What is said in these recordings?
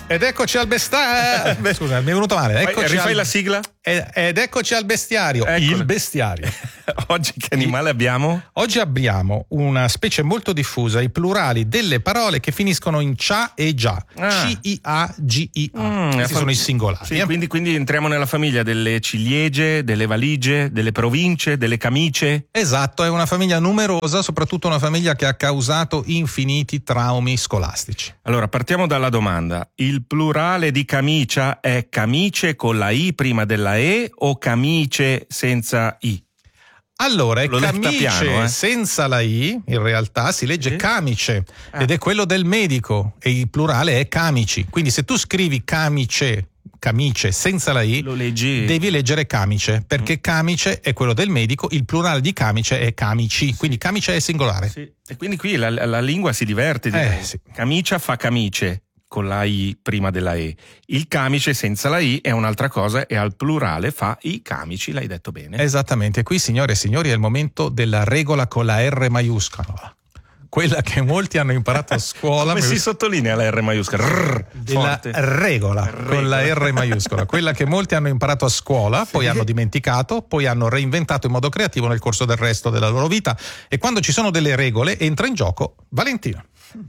Ed eccoci al bestiario. Scusa, mi è venuto male. Rifai la sigla? Ed eccoci al bestiario. Eccolo. Il bestiario. Oggi che animale abbiamo? Oggi abbiamo una specie molto diffusa, i plurali delle parole che finiscono in cia e già. C-I-A, G-I-A. Questi sono i singolari. Sì, quindi entriamo nella famiglia delle ciliegie, delle valigie, delle province, delle camicie. Esatto, è una famiglia numerosa, soprattutto una famiglia che ha causato infiniti traumi scolastici. Allora, partiamo dalla domanda. Il plurale di camicia è camice con la I prima della E o camice senza I? Allora, è L'ho letta camice piano, senza la I, in realtà si legge camice, ed è quello del medico, e il plurale è camici. Quindi se tu scrivi camice senza la I, lo leggi, devi leggere camice, perché camice è quello del medico, il plurale di camice è camici, quindi camice è singolare. Sì. E quindi qui la lingua si diverte. Sì. Camicia fa camice con la I prima della E. Il camice senza la I è un'altra cosa e al plurale fa i camici, l'hai detto bene. Esattamente, qui signore e signori è il momento della regola con la R maiuscola. Quella che molti hanno imparato a scuola. Come si sottolinea la R maiuscola? Della regola con la R maiuscola. Quella che molti hanno imparato a scuola, poi hanno dimenticato, poi hanno reinventato in modo creativo nel corso del resto della loro vita. E quando ci sono delle regole entra in gioco Valentina.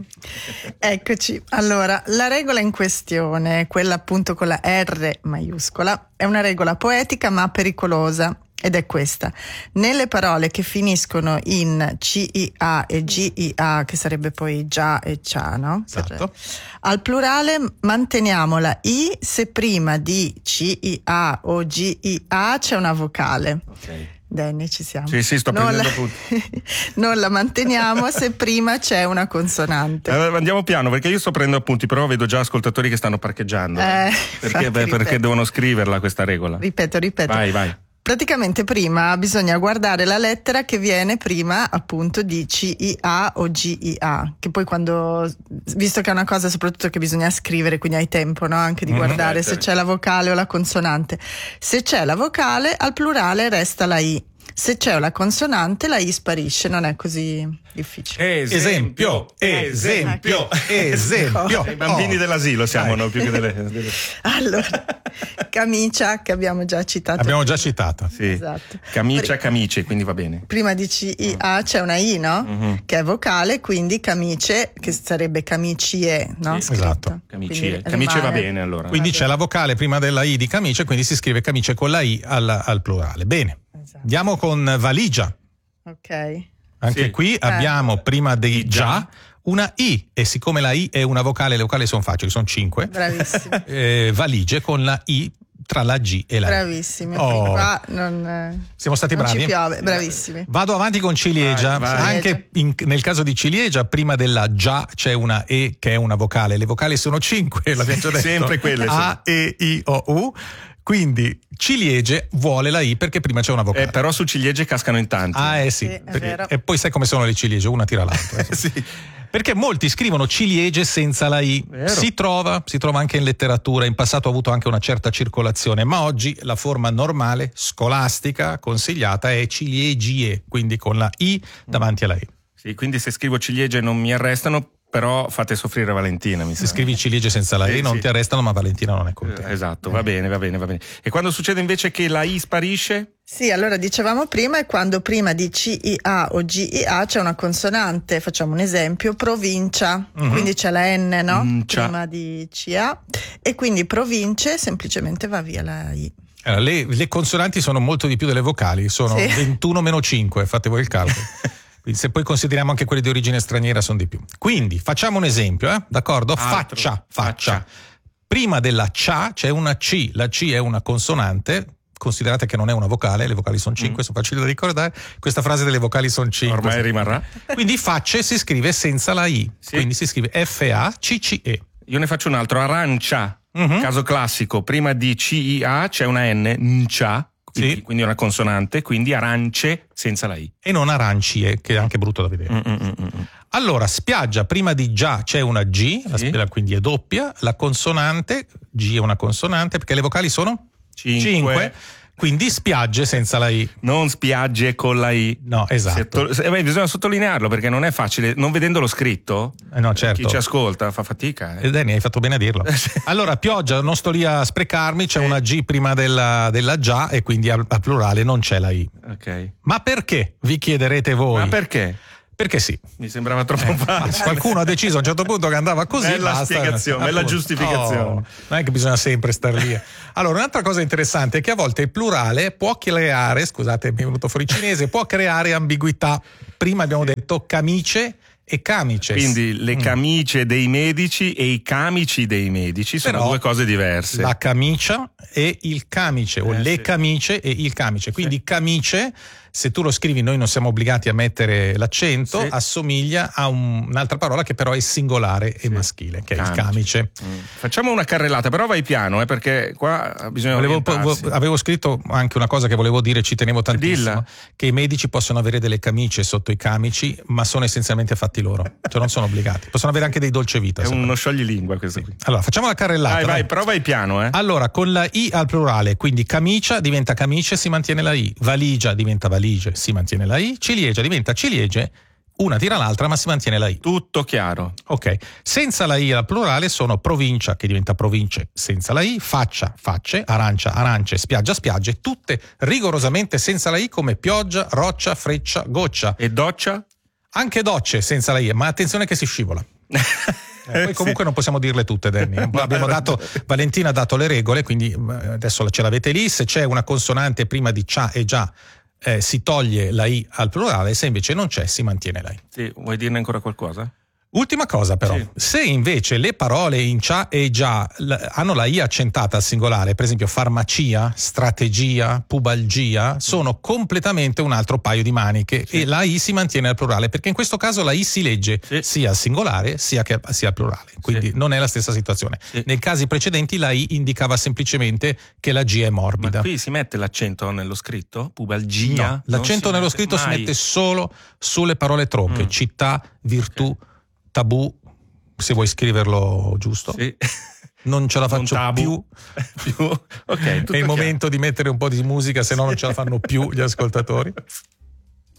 Eccoci, allora la regola in questione, quella appunto con la R maiuscola, è una regola poetica ma pericolosa ed è questa: nelle parole che finiscono in C-I-A e G-I-A, che sarebbe poi già e cia, no? Esatto. Al plurale manteniamo la I se prima di C-I-A o G-I-A c'è una vocale. Ok. Danny, ci siamo. Sì, sto prendendo appunti. Non la manteniamo se prima c'è una consonante. Andiamo piano, perché io sto prendendo appunti, però vedo già ascoltatori che stanno parcheggiando. Perché devono scriverla questa regola. Ripeto. Vai. Praticamente prima bisogna guardare la lettera che viene prima appunto di C-I-A o G-I-A, che poi quando, visto che è una cosa soprattutto che bisogna scrivere, quindi hai tempo, no? Anche di guardare se c'è la vocale o la consonante. Se c'è la vocale, al plurale resta la I. Se c'è la consonante, la I sparisce, non è così difficile. Esempio. I bambini dell'asilo siamo, no? Più che delle... Allora, camicia, che abbiamo già citato. Abbiamo già citata. Sì. Esatto. Camice, quindi va bene. Prima di C-I-A c'è una I, no? Che è vocale, quindi camice, che sarebbe camicie, no? Sì, esatto. Camicie va bene allora. Quindi c'è la vocale prima della I di camice, quindi si scrive camice con la I al plurale. Bene. Esatto. Andiamo con valigia. Ok. Anche qui abbiamo prima di già una I, e siccome la I è una vocale, le vocali sono facili, sono 5. Bravissimo. Valigie con la I tra la G e la I. Bravissimi. Qua siamo stati non bravi. ci piove. Bravissimi. Vado avanti con ciliegia. Vai. Anche nel caso di ciliegia, prima della già c'è una E che è una vocale. Le vocali sono 5, l'abbiamo già detto. Sempre quelle. A, E, I, O, U. Quindi ciliegie vuole la I perché prima c'è una vocale. Però su ciliegie cascano in tanti. Sì, è vero. E poi sai come sono le ciliegie, una tira l'altra. Sì. Perché molti scrivono ciliegie senza la I. Si trova anche in letteratura, in passato ha avuto anche una certa circolazione, ma oggi la forma normale, scolastica, consigliata è ciliegie, quindi con la I davanti alla I. Sì, quindi se scrivo ciliegie non mi arrestano, però fate soffrire Valentina. Se scrivi ciliegie senza la I non ti arrestano, ma Valentina non è contenta. Esatto, va bene. E quando succede invece che la I sparisce? Sì, allora dicevamo prima è quando prima di C-I-A o G-I-A c'è una consonante, facciamo un esempio, provincia, quindi c'è la N, no? Prima di C-A, e quindi province semplicemente va via la I. Allora, le consonanti sono molto di più delle vocali, sono 21 meno 5, fate voi il calcolo. Quindi se poi consideriamo anche quelle di origine straniera sono di più. Quindi facciamo un esempio, d'accordo? Faccia. Prima della cia c'è una C, la C è una consonante. Considerate che non è una vocale, le vocali sono 5, sono facili da ricordare. Questa frase delle vocali sono 5. Ormai rimarrà. Quindi facce si scrive senza la I, quindi si scrive F-A-C-C-E. Io ne faccio un altro, arancia, caso classico, prima di C-I-A c'è una N, ncia, quindi una consonante, quindi arance senza la I. E non arancie, che è anche brutto da vedere. Allora, spiaggia, prima di già c'è una G, la spiaggia quindi è doppia, la consonante, G è una consonante, perché le vocali sono? 5. Quindi spiagge senza la I. Non spiagge con la I. No, esatto. Bisogna sottolinearlo perché non è facile, non vedendolo scritto. No, certo. Chi ci ascolta fa fatica. Danny, hai fatto bene a dirlo. Allora, pioggia, non sto lì a sprecarmi, c'è una G prima della già e quindi al plurale non c'è la I. Ok. Ma perché? Vi chiederete voi. Ma perché? Perché sì. Mi sembrava troppo facile. Qualcuno ha deciso a un certo punto che andava così. Bella spiegazione, bella giustificazione. Non è che bisogna sempre star lì. Allora, un'altra cosa interessante è che a volte il plurale può creare, scusate, mi è venuto fuori cinese, può creare ambiguità. Prima abbiamo detto camice e camices. Quindi le camicie dei medici e i camici dei medici sono però due cose diverse. La camicia e il camice, o le camicie e il camice. Quindi camice, se tu lo scrivi, noi non siamo obbligati a mettere l'accento, assomiglia a un'altra parola che però è singolare e maschile, che è il camice. Facciamo una carrellata, però vai piano, perché qua bisogna avevo scritto anche una cosa che volevo dire, ci tenevo tantissimo. Dilla. Che i medici possono avere delle camicie sotto i camici, ma sono essenzialmente fatti loro, cioè non sono obbligati. Possono avere anche dei dolce vita. È uno scioglilingua questo qui. Allora, facciamo la carrellata. Vai, però vai piano. Allora, con la I al plurale, quindi camicia diventa camice, si mantiene la I. Valigia diventa valigie, si mantiene la I. Ciliegia diventa ciliegie, una tira l'altra ma si mantiene la I. Tutto chiaro. Ok. Senza la I al plurale sono provincia, che diventa province senza la I, faccia, facce, arancia, arance, spiaggia, spiagge, tutte rigorosamente senza la I, come pioggia, roccia, freccia, goccia. E doccia? Anche docce senza la I, ma attenzione che si scivola. Poi comunque non possiamo dirle tutte, Danny. Valentina ha dato le regole, quindi adesso ce l'avete lì. Se c'è una consonante prima di cia e già, si toglie la I al plurale, se invece non c'è si mantiene la I. Sì, vuoi dirne ancora qualcosa? Ultima cosa però, sì. Se invece le parole in cia e già hanno la I accentata al singolare, per esempio farmacia, strategia, pubalgia, sono completamente un altro paio di maniche e la I si mantiene al plurale, perché in questo caso la I si legge sia al singolare sia al plurale, quindi non è la stessa situazione. Nei casi precedenti la I indicava semplicemente che la G è morbida. Ma qui si mette l'accento nello scritto? Pubalgia? No, l'accento nello scritto si mette solo sulle parole tronche, città, virtù, tabù, se vuoi scriverlo giusto. Sì. Non ce la faccio più. Okay, è il momento di mettere un po' di musica, se no non ce la fanno più gli ascoltatori.